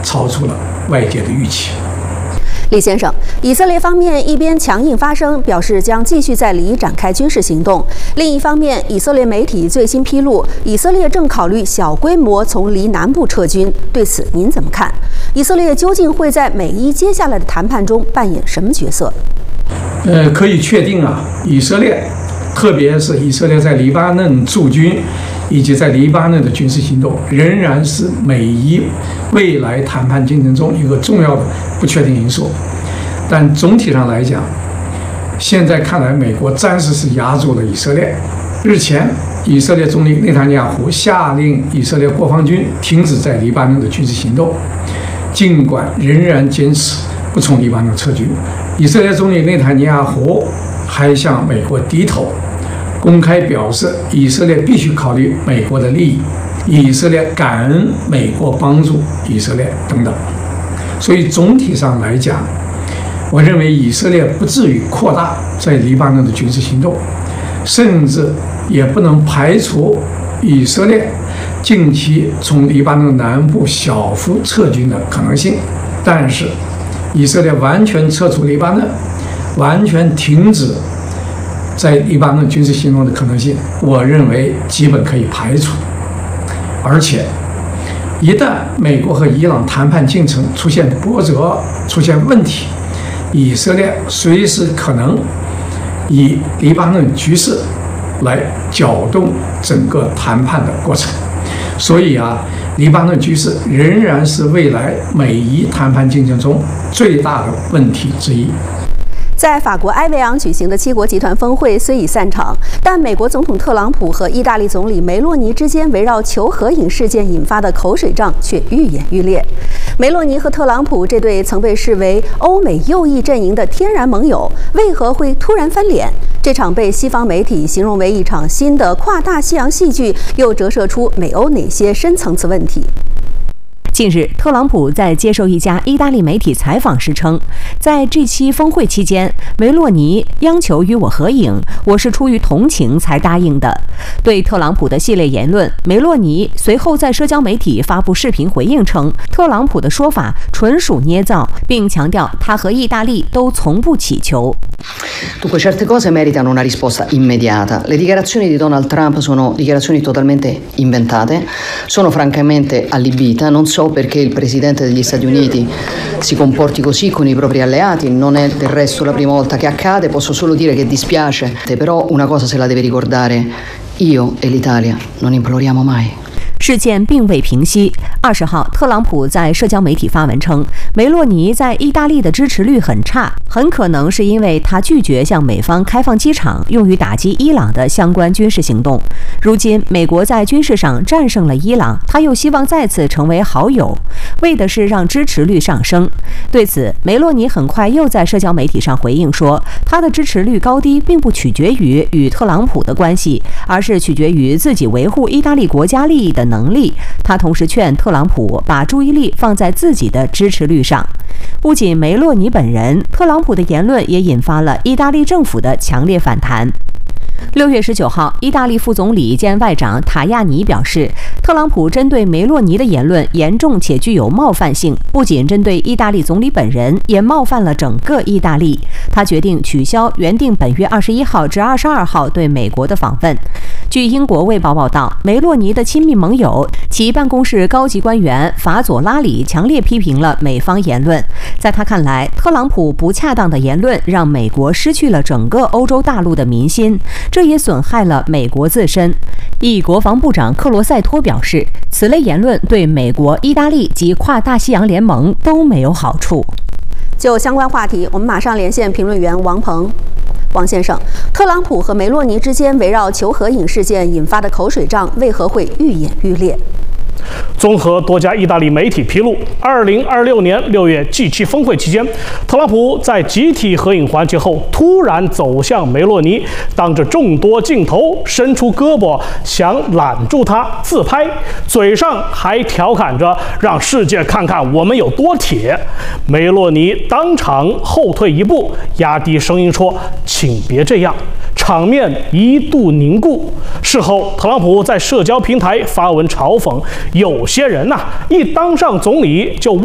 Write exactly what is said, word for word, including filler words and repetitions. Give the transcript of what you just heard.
超出了外界的预期。 李先生，以色列方面一边强硬发声，表示将继续在黎展开军事行动；另一方面，以色列媒体最新披露，以色列正考虑小规模从黎南部撤军。对此您怎么看？以色列究竟会在美伊接下来的谈判中扮演什么角色？ 呃，可以确定啊，以色列，特别是以色列在黎巴嫩驻军以及在黎巴嫩的军事行动，仍然是美伊未来谈判进程中一个重要的不确定因素。但总体上来讲，现在看来，美国暂时是压住了以色列。日前，以色列总理内塔尼亚胡下令以色列国防军停止在黎巴嫩的军事行动，尽管仍然坚持不从黎巴嫩撤军。以色列总理内塔尼亚胡还向美国低头，公开表示以色列必须考虑美国的利益，以色列感恩美国帮助以色列等等。所以总体上来讲，我认为以色列不至于扩大在黎巴嫩的军事行动，甚至也不能排除以色列近期从黎巴嫩南部小幅撤军的可能性。但是以色列完全撤出黎巴嫩，完全停止在黎巴嫩军事行动的可能性，我认为基本可以排除。而且一旦美国和伊朗谈判进程出现波折、出现问题，以色列随时可能以黎巴嫩局势来搅动整个谈判的过程。所以啊，黎巴嫩局势仍然是未来美伊谈判进程中最大的问题之一。 在法国埃维昂举行的七国集团峰会虽已散场，但美国总统特朗普和意大利总理梅洛尼之间围绕求合影事件引发的口水仗却愈演愈烈。梅洛尼和特朗普这对曾被视为欧美右翼阵营的天然盟友，为何会突然翻脸？这场被西方媒体形容为一场新的跨大西洋戏剧，又折射出美欧哪些深层次问题？ 近日，特朗普在接受一家意大利媒体采访时称，在这期峰会期间，梅洛尼央求与我合影，我是出于同情才答应的。对特朗普的系列言论，梅洛尼随后在社交媒体发布视频回应称，特朗普的说法纯属捏造，并强调他和意大利都从不乞求。 Dunque, certe cose meritano una risposta immediata. Le dichiarazioni di Donald Trump sono dichiarazioni totalmente inventate, sono francamente allibita, non so perché il presidente degli Stati Uniti si comporti così con i propri alleati, non è del resto la prima volta che accade, posso solo dire che dispiace, però una cosa se la deve ricordare, io e l'Italia non imploriamo mai. 事件并未平息。二十号，特朗普在社交媒体发文称，梅洛尼在意大利的支持率很差，很可能是因为他拒绝向美方开放机场，用于打击伊朗的相关军事行动。如今，美国在军事上战胜了伊朗，他又希望再次成为好友，为的是让支持率上升。对此，梅洛尼很快又在社交媒体上回应说，他的支持率高低并不取决于与特朗普的关系，而是取决于自己维护意大利国家利益的能力。他同时劝特朗普把注意力放在自己的支持率上。不仅梅洛尼本人，特朗普的言论也引发了意大利政府的强烈反弹。六月十九号，意大利副总理兼外长塔亚尼表示，特朗普针对梅洛尼的言论严重且具有冒犯性，不仅针对意大利总理本人，也冒犯了整个意大利。他决定取消原定本月二十一号至二十二号对美国的访问。据英国《卫报》报道，梅洛尼的亲密盟友、其办公室高级官员法佐拉里强烈批评了美方言论。在他看来，特朗普不恰当的言论让美国失去了整个欧洲大陆的民心，这也损害了美国自身。意国防部长克罗塞托表示，此类言论对美国、意大利及跨大西洋联盟都没有好处。 就相关话题，我们马上连线评论员王鹏。王先生，特朗普和梅洛尼之间围绕求合影事件引发的口水仗，为何会愈演愈烈？ 综合多家意大利媒体披露，二零二六年六月 G 七 峰会期间，特朗普在集体合影环节后突然走向梅洛尼，当着众多镜头伸出胳膊想揽住他自拍，嘴上还调侃着让世界看看我们有多铁。梅洛尼当场后退一步，压低声音说：“请别这样。”场面一度凝固。事后，特朗普在社交平台发文嘲讽，有些人呐、啊，一当上总理就